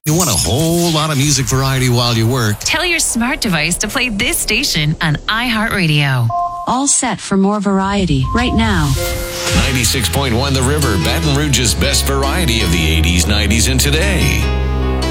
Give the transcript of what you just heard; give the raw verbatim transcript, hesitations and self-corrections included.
You want a whole lot of music variety while you work? Tell your smart device to play this station on iHeartRadio. All set for more variety right now. ninety-six point one The River, Baton Rouge's best variety of the eighties, nineties, and today.